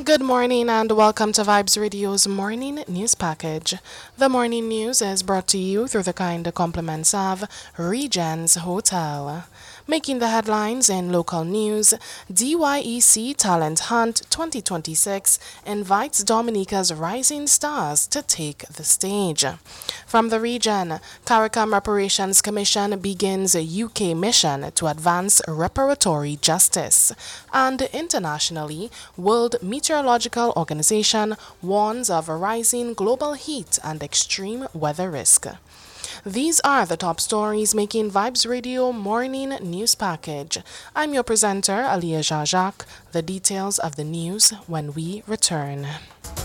Good morning and welcome to Vibes Radio's morning news package. The morning news is brought to you through the kind compliments of Regents Hotel. Making the headlines in local news, DYEC Talent Hunt 2026 invites Dominica's rising stars to take the stage. From the region, CARICOM Reparations Commission begins a UK mission to advance reparatory justice. And internationally, World Meteorological Organization warns of a rising global heat and extreme weather risk. These are the top stories making Vibes Radio morning news package. I'm your presenter, Aliyah Jacques. The details of the news when we return.